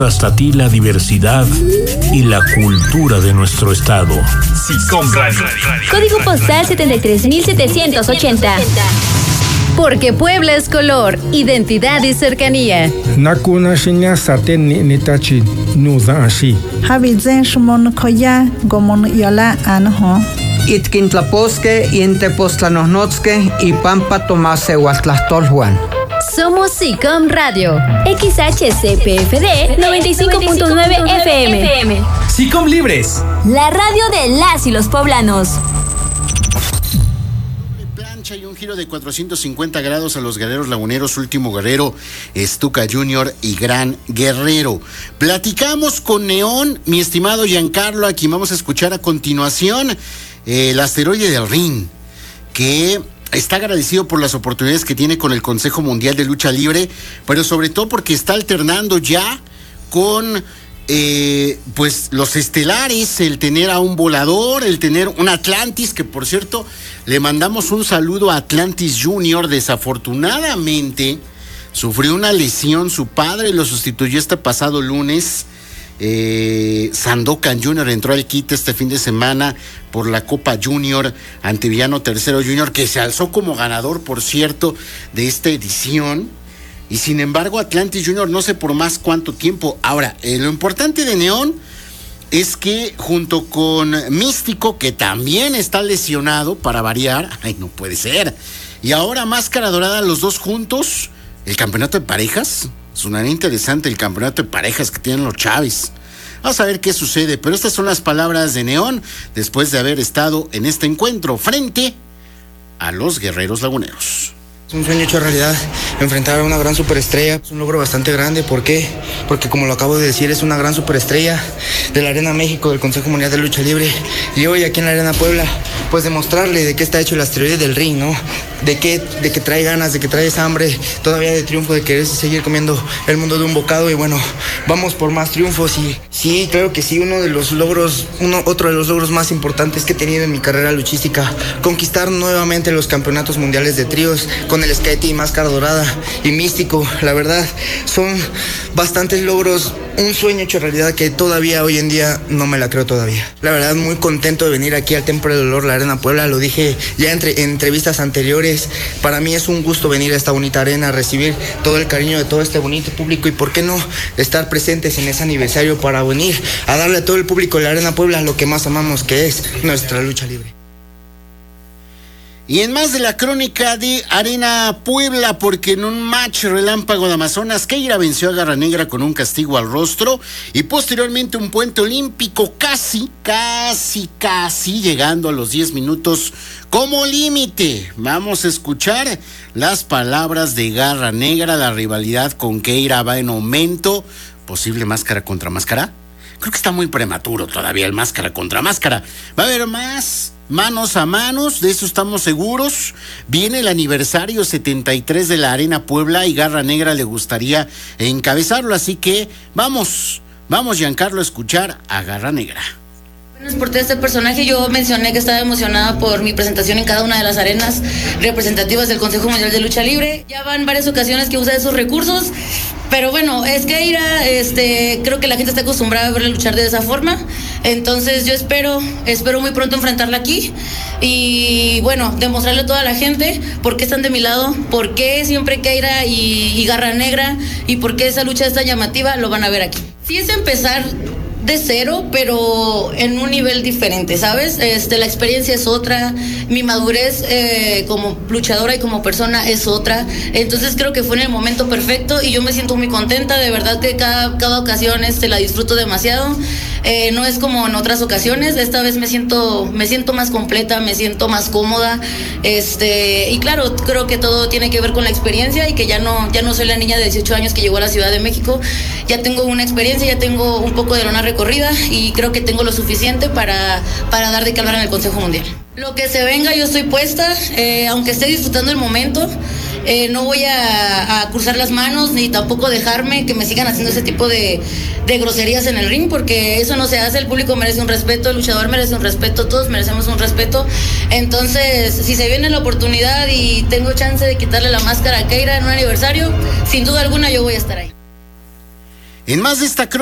Hasta ti la diversidad y la cultura de nuestro estado. SICOM Radio. Código postal 73780. Porque Puebla es color, identidad y cercanía. Nakuna shinya saten nitachi nuza ashi. Habizen shmon koya gomon yola anho. Itkintlaposque y Intepostlanosnotzque y Pampa Tomase Huatlastolhuan. Somos SICOM Radio, XHCPFD 95.9 FM. SICOM Libres, la radio de las y los poblanos. Plancha y un giro de 450 grados a los guerreros laguneros, Último Guerrero, Estuca Junior y Gran Guerrero. Platicamos con Neón, mi estimado Giancarlo, a quien vamos a escuchar a continuación, el asteroide del Ring, que está agradecido por las oportunidades que tiene con el Consejo Mundial de Lucha Libre, pero sobre todo porque está alternando ya con pues los estelares, el tener a un volador, el tener un Atlantis, que por cierto le mandamos un saludo a Atlantis Junior. Desafortunadamente sufrió una lesión, su padre lo sustituyó este pasado lunes. Sandokan Junior entró al quite este fin de semana por la Copa Junior ante Villano Tercero Junior, que se alzó como ganador, por cierto, de esta edición. Y sin embargo Atlantis Junior no sé por más cuánto tiempo. Ahora, lo importante de Neón es que junto con Místico, que también está lesionado para variar, ay, no puede ser, y ahora Máscara Dorada, los dos juntos, el campeonato de parejas. Suena interesante el campeonato de parejas que tienen los Chávez. Vamos a ver qué sucede, pero estas son las palabras de Neón después de haber estado en este encuentro frente a los Guerreros Laguneros. Es un sueño hecho realidad, enfrentar a una gran superestrella. Es un logro bastante grande. ¿Por qué? Porque como lo acabo de decir, es una gran superestrella de la Arena México, del Consejo Mundial de Lucha Libre. Y hoy aquí en la Arena Puebla, pues demostrarle de qué está hecho el asteroide del Ring, ¿no? De que trae ganas, de que trae esa hambre todavía de triunfo, de querer seguir comiendo el mundo de un bocado. Y bueno, vamos por más triunfos. Y sí, claro que sí, otro de los logros más importantes que he tenido en mi carrera luchística, conquistar nuevamente los campeonatos mundiales de tríos con el Skate y Máscara Dorada y Místico. La verdad, son bastantes logros, un sueño hecho realidad que todavía hoy en día no me la creo todavía. La verdad, muy contento de venir aquí al Templo del Dolor, la Arena Puebla. Lo dije ya en entrevistas anteriores. Para mí es un gusto venir a esta bonita arena, recibir todo el cariño de todo este bonito público y por qué no estar presentes en ese aniversario para venir a darle a todo el público de la Arena Puebla lo que más amamos, que es nuestra lucha libre. Y en más de la crónica de Arena Puebla, porque en un match relámpago de Amazonas, Keira venció a Garra Negra con un castigo al rostro y posteriormente un puente olímpico casi llegando a los 10 minutos como límite. Vamos a escuchar las palabras de Garra Negra. La rivalidad con Keira va en aumento. Posible máscara contra máscara. Creo que está muy prematuro todavía el máscara contra máscara. Va a haber más manos a manos, de eso estamos seguros. Viene el aniversario 73 de la Arena Puebla y Garra Negra le gustaría encabezarlo, así que vamos Giancarlo a escuchar a Garra Negra. Por este personaje yo mencioné que estaba emocionada por mi presentación en cada una de las arenas representativas del Consejo Mundial de Lucha Libre. Ya van varias ocasiones que usa esos recursos, pero bueno, es que creo que la gente está acostumbrada a verla luchar de esa forma, entonces yo espero muy pronto enfrentarla aquí y bueno, demostrarle a toda la gente por qué están de mi lado, por qué siempre Keira y Garra Negra y por qué esa lucha es tan llamativa, lo van a ver aquí. Sí, es empezar de cero, pero en un nivel diferente, ¿sabes? La experiencia es otra, mi madurez como luchadora y como persona es otra, entonces creo que fue en el momento perfecto y yo me siento muy contenta, de verdad que cada ocasión la disfruto demasiado, no es como en otras ocasiones, esta vez me siento más completa, me siento más cómoda, y claro, creo que todo tiene que ver con la experiencia y que ya no soy la niña de 18 años que llegó a la Ciudad de México, ya tengo una experiencia, ya tengo un poco de lona recorrida y creo que tengo lo suficiente para dar de qué hablar en el Consejo Mundial. Lo que se venga, yo estoy puesta, aunque esté disfrutando el momento, no voy a cruzar las manos ni tampoco dejarme que me sigan haciendo ese tipo de groserías en el ring, porque eso no se hace. El público merece un respeto, el luchador merece un respeto, todos merecemos un respeto. Entonces, si se viene la oportunidad y tengo chance de quitarle la máscara a Keira en un aniversario, sin duda alguna yo voy a estar ahí. En más de esta